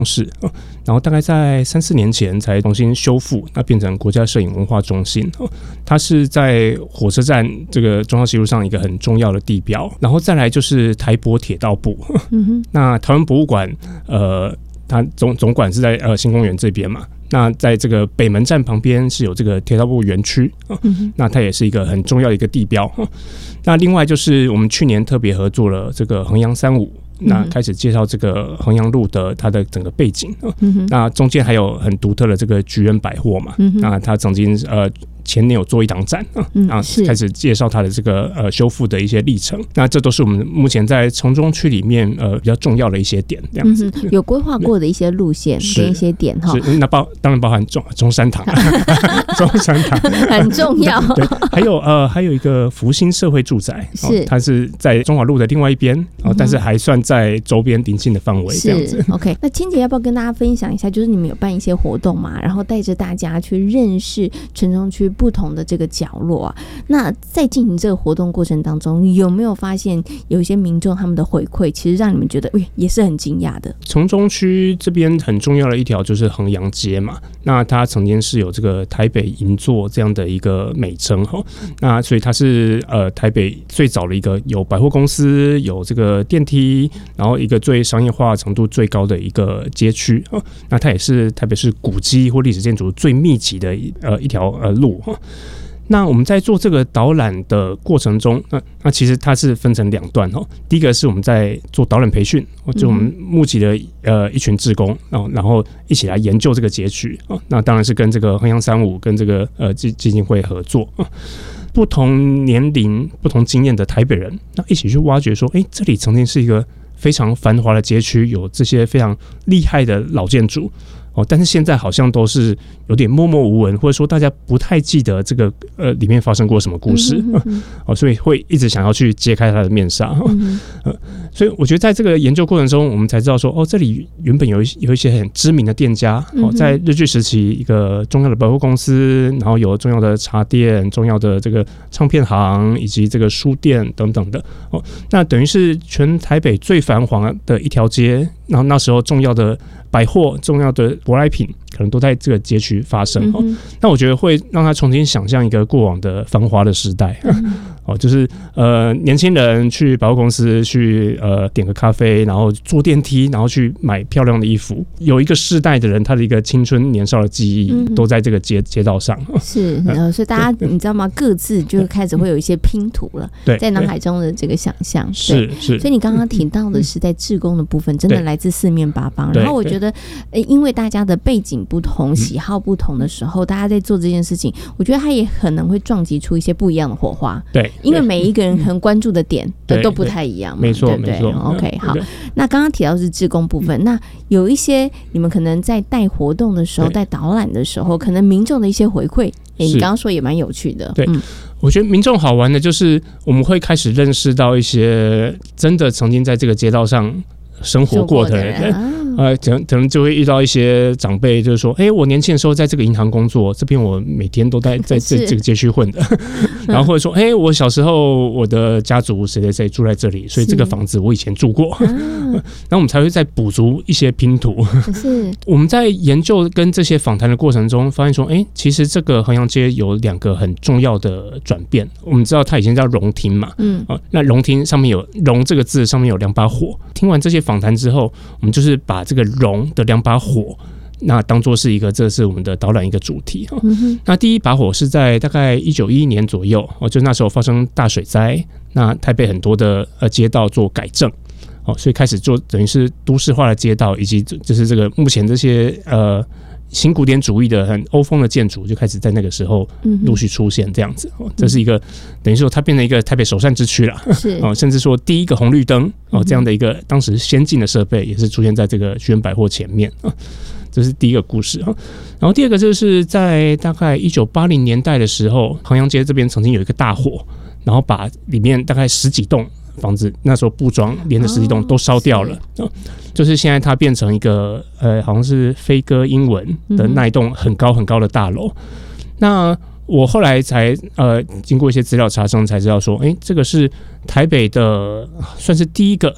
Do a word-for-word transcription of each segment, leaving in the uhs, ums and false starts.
室，然后大概在三四年前才重新修复，那变成国家摄影文化中心。它是在火车站这个忠孝西路上一个很重要的地标。然后再来就是台博铁道部，嗯、那台湾博物馆，呃，它总总馆是在呃新公园这边嘛。那在这个北门站旁边是有这个铁道部园区、嗯、那它也是一个很重要的一个地标。那另外就是我们去年特别合作了这个衡阳三五，那开始介绍这个衡阳路的它的整个背景、嗯、那中间还有很独特的这个菊园百货嘛、嗯、那它曾经呃前年有做一档展、嗯、然后开始介绍它的这个呃修复的一些历程。那这都是我们目前在城中区里面呃比较重要的一些点，这样子、嗯、 有规划过的一些路线跟一些点哈。 那包当然包含中中山堂，中山堂很重要。 对，还有呃还有一个福星社会住宅，是、哦、它是在中华路的另外一边、哦，但是还算在周边邻近的范围，这样子。 OK， 那千姐要不要跟大家分享一下？就是你们有办一些活动嘛，然后带着大家去认识城中区不同的这个角落啊。那在进行这个活动过程当中，有没有发现有一些民众他们的回馈，其实让你们觉得也是很惊讶的？ 城中区这边很重要的一条就是衡阳街嘛，那它曾经是有这个台北银座这样的一个美称哈，那所以它是呃台北最早的一个有百货公司、有这个电梯，然后一个最商业化程度最高的一个街区。那它也是台北市古迹或历史建筑最密集的呃一条呃路。那我们在做这个导览的过程中，那那其实它是分成两段哦。第一个是我们在做导览培训，就我们募集了呃一群志工，然后然后一起来研究这个街区啊。那当然是跟这个衡阳三五跟这个呃基基金会合作啊。不同年龄、不同经验的台北人，那一起去挖掘说，哎、欸，这里曾经是一个非常繁华的街区，有这些非常厉害的老建筑。哦，但是现在好像都是有点默默无闻，或者说大家不太记得这个呃里面发生过什么故事，嗯哼嗯哼哦，所以会一直想要去揭开它的面纱。嗯呃、所以我觉得在这个研究过程中，我们才知道说，哦，这里原本有一有一些很知名的店家，哦，在日据时期一个重要的百货公司，然后有重要的茶店、重要的这个唱片行以及这个书店等等的。哦，那等于是全台北最繁华的一条街，然后那时候重要的百货、重要的舶来品可能都在这个街区发生、嗯哦、那我觉得会让他重新想象一个过往的繁华的时代、嗯哦、就是呃年轻人去百货公司去呃点个咖啡，然后坐电梯，然后去买漂亮的衣服，有一个世代的人他的一个青春年少的记忆、嗯、都在这个 街, 街道上是、呃、所以大家你知道吗，各自就开始会有一些拼图了，对，在脑海中的这个想象是是。 所以你刚刚提到的是在志工的部分真的来自四面八方，然后我觉得因为大家的背景不同、喜好不同的时候，大家在做这件事情，我觉得它也可能会撞击出一些不一样的火花。 对， 因为每一个人可能关注的点都不太一样嘛， 没错， 对不对？ 没错。 OK， 好。那刚刚提到是志工部分，那有一些你们可能在带活动的时候、带导览的时候，可能民众的一些回馈，欸、你刚刚说也蛮有趣的。 对，嗯、我觉得民众好玩的就是我们会开始认识到一些真的曾经在这个街道上生活过的人。呃，可能可能就会遇到一些长辈，就是说，哎、欸，我年轻的时候在这个银行工作，这边我每天都在在这这个街区混的，然后或者说，哎、欸，我小时候我的家族谁谁谁住在这里，所以这个房子我以前住过，然后我们才会再补足一些拼图。是，我们在研究跟这些访谈的过程中，发现说，哎、欸，其实这个衡阳街有两个很重要的转变。我们知道它以前叫荣厅嘛，嗯，啊，那荣厅上面有荣这个字，上面有两把火。听完这些访谈之后，我们就是把这个荣的两把火，那当作是一个，这是我们的导览一个主题、嗯、那第一把火是在大概一九一一年左右，就那时候发生大水灾，那台北很多的呃街道做改正，所以开始做等于是都市化的街道，以及就是这个目前这些呃新古典主义的很欧风的建筑就开始在那个时候陆续出现，这样子、嗯、这是一个等于说它变成一个台北首善之区了，是、哦、甚至说第一个红绿灯、哦、这样的一个当时先进的设备也是出现在这个菊园百货前面、哦、这是第一个故事、哦、然后第二个就是在大概一九八零年代的时候，衡阳街这边曾经有一个大火，然后把里面大概十几栋房子那时候布庄连着十几栋都烧掉了、哦哦、就是现在它变成一个呃，好像是飞鸽英文的那一栋很高很高的大楼、嗯、那我后来才呃经过一些资料查证才知道说，哎，这个是台北的算是第一个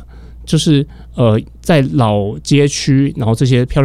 就是呃，在老街区，然后这些漂亮